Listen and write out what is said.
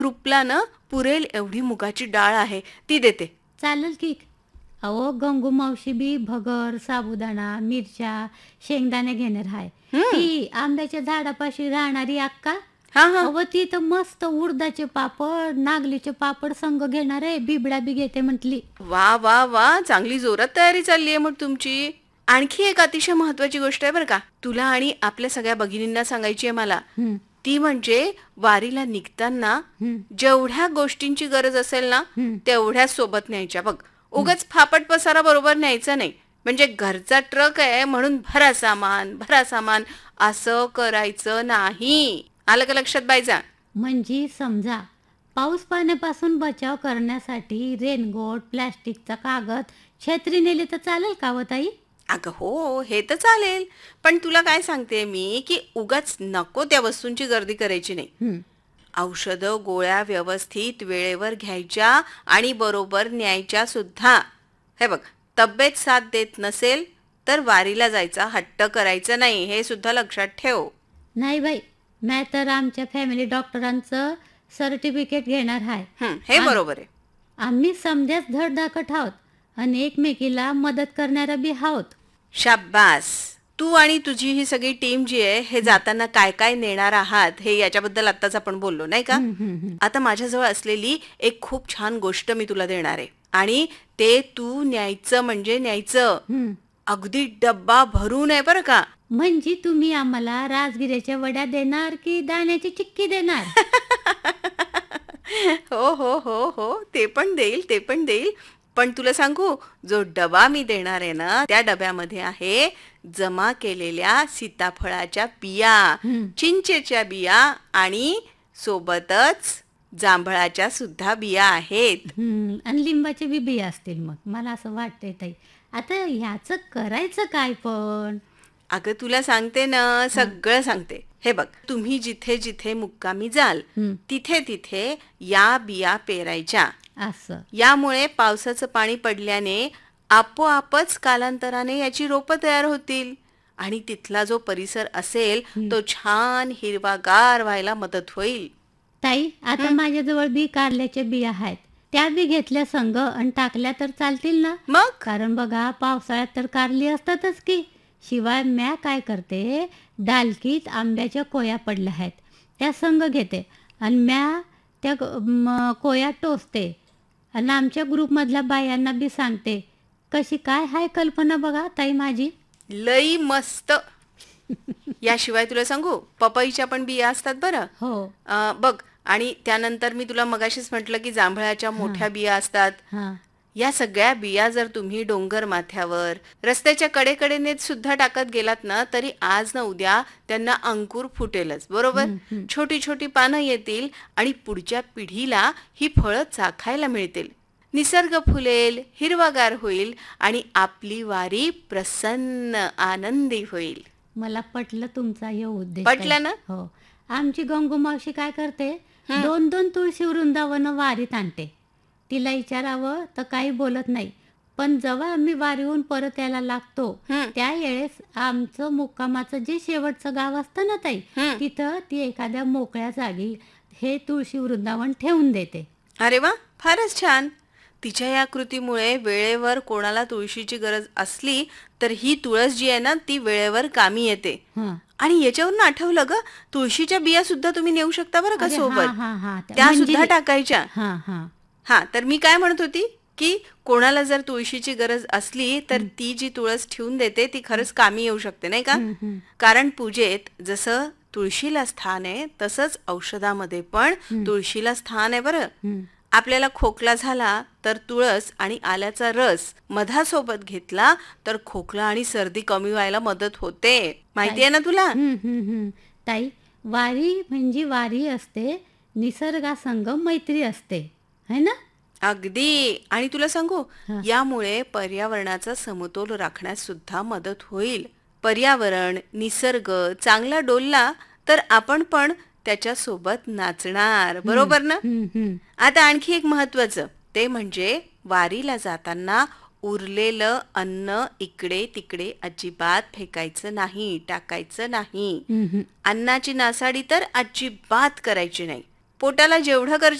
ग्रुपला ना पुरेल एवढी मुगाची डाळ आहे, ती देते. चालेल की. अहो गंगू मावशी बी भगर, साबुदाणा, मिरच्या, शेंगदाणे घेणार हाय. हं. ती आंब्याच्या झाडापाशी राहणारी अक्का, हां, हां. अहो ती तर मस्त उडदाचे पापड, नागलीचे पापड संग घेणार आहे. बिबडा बी घेते म्हटली. वा वा वा, चांगली जोरात तयारी चालली आहे मग तुमची. आणखी एक अतिशय महत्वाची गोष्ट आहे बरं का, तुला आणि आपल्या सगळ्या भगिनींना सांगायची आहे मला. हं, ती म्हणजे वारीला निघताना हं, जेवढ्या गोष्टींची गरज असेल ना हं, तेवढ्याच सोबत न्यायच्या बघ. उगाच फापट पसारा बरोबर न्यायचा नाही. म्हणजे घरचा ट्रक आहे म्हणून भरा सामान भरा सामान असं करायचं नाही. आलं का लक्षात बायजा? म्हणजे समजा पाऊस पाण्यापासून बचाव करण्यासाठी रेनकोट, प्लास्टिकचा कागद, छत्री नेली तर चालेल का व ताई? अगं हो, हे तर चालेल. पण तुला काय सांगते मी, की उगाच नको त्या वस्तूंची गर्दी करायची नाही. हं, औषधं, गोळ्या व्यवस्थित वेळेवर घ्यायच्या आणि बरोबर न्यायच्या सुद्धा. हे बघ, तब्येत साथ देत नसेल तर वारीला जायचा हट्ट करायचा नाही, हे सुद्धा लक्षात ठेव. नाही बाई, मी तर आमच्या फॅमिली डॉक्टरांचं सर्टिफिकेट घेणार आहे. हे बरोबर आहे. आम्ही समध्याच धडधाकट आहोत आणि एकमेकीला मदत करणारा बी आहोत. शाब्बास. तू आणि तुझी ही सगळी टीम जी आहे, हे जाताना काय काय नेणार आहात हे याच्याबद्दल आत्ताच आपण बोललो नाही का. हं, हं, हं, आता माझ्याजवळ असलेली एक खूप छान गोष्ट मी तुला देणार आहे आणि ते तू न्यायचं म्हणजे न्यायचं. हं. अगदी डब्बा भरून आहे बरं का. म्हणजे तुम्ही आम्हाला राजगिऱ्याच्या वड्या देणार की दाण्याची चिक्की देणार? हो हो हो हो, ते पण देईल ते पण देईल. पण तुला सांगू, जो डबा मी देणार आहे ना त्या डब्यामध्ये आहे जमा केलेल्या सीताफळाच्या बिया, हं, चिंचेच्या बिया आणि सोबतच जांभळाच्या सुद्धा बिया आहेत. हं. आणि लिंबाचे बी बिया असतील मग. मला असं वाटतंय ताई. आता ह्याचं करायचं काय पण? अगं तुला सांगते ना, सगळं सांगते. हे बघ, तुम्ही जिथे जिथे मुक्कामी जाल हं, तिथे तिथे या बिया पेरायच्या. असं. यामुळे पावसाचं पाणी पडल्याने आपोआपच कालांतराने याची रोपं तयार होतील आणि तिथला जो परिसर असेल हं. तो छान हिरवागार व्हायला मदत होईल. ताई, आता माझ्याजवळ बी कारल्याच्या बिया आहेत. त्या बी घेतल्या संग आणि टाकल्या तर चालतील ना? मग कारण बघा पावसाळ्यात तर कारली असतातच की. शिवाय म्या काय करते, डालकीत आंब्याच्या कोया पडल्या आहेत त्या संग घेते आणि म्या त्या कोया टोचते आणि आमच्या ग्रुपमधल्या बायांना बी सांगते. कशी काय हाय कल्पना बघा ताई माझी. लई मस्त. याशिवाय तुला सांगू, पपईच्या पण बिया असतात बरं. हो. बघ, आणि त्यानंतर मी तुला मगाशीच म्हटलं की जांभळाच्या मोठ्या बिया असतात. हां. या सगळ्या बिया जर तुम्ही डोंगर माथ्यावर रस्त्याच्या कडेकडेने सुद्धा टाकत गेलात ना तरी आज ना उद्या त्यांना अंकुर फुटेलच, बरोबर. छोटी छोटी पानं येतील आणि पुढच्या पिढीला ही फळं चाखायला मिळतील. निसर्ग फुलेल, हिरवागार होईल आणि आपली वारी प्रसन्न आनंदी होईल. मला पटलं तुमचा हे उद्देश ताई. पटलं ना? हो. आमची गंगू मावशी काय करते, 2-2 तुळशी वृंदावन वारीत आणते. तिला विचारावं तर काही बोलत नाही. पण जेव्हा आम्ही वारीहून परत यायला लागतो त्यावेळेस आमचं मुक्कामाचं जे शेवटचं गाव असतं ना ताई, तिथं ती एखाद्या मोकळ्या जागी हे तुळशी वृंदावन ठेवून देते. अरे वा, फारच छान. तिच्या या कृतीमुळे वेळेवर कोणाला तुळशीची गरज असली तर ही तुळस जी आहे ना ती वेळेवर कामी येते. हां. आणि याच्यावरून आठवलं ग, तुळशीच्या बिया सुद्धा तुम्ही नेऊ शकता बरं का अरे सोबत. हां, हां, हां. त्या सुद्धा म्हणजे टाकायच्या. हां, हां. हा, तर मी काय म्हणत होती की कोणाला जर तुळशीची गरज असली तर ती जी तुळस ठेवून देते ती खरंच कामी येऊ शकते नाही का. हं, हं. कारण पूजेत जसं तुळशीला स्थान आहे तसंच औषधामध्ये पण तुळशीला स्थान आहे बरं. हं. आपल्याला खोकला झाला तर तुळस आणि आल्याचा रस मधासोबत घेतला तर खोकला आणि सर्दी कमी व्हायला मदत होते. माहिती आहे ना तुला. हं, हं, हं. ताई, वारी म्हणजे वारी असते, निसर्गासंग मैत्री असते, है ना? अगदी. आणि तुला सांगू, हां. यामुळे पर्यावरणाचा समतोल राखण्यास सुद्धा मदत होईल. पर्यावरण, निसर्ग चांगला डोलला तर आपण पण त्याच्या सोबत नाचणार, बरोबर ना. हं, हं. आता आणखी एक महत्वाचं, ते म्हणजे वारीला जाताना उरलेलं अन्न इकडे तिकडे अजिबात फेकायचं नाही, टाकायचं नाही. हं, हं. अन्नाची नासाडी तर अजिबात करायची नाही. पोटाला जेवढं गरजेचं